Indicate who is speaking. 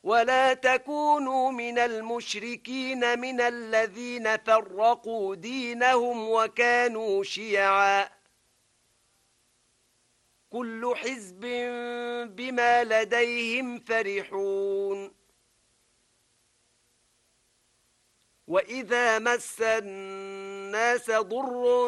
Speaker 1: ولا تكونوا من المشركين من الذين فرقوا دينهم وكانوا شيعا كل حزب بما لديهم فرحون وإذا مس الناس ضر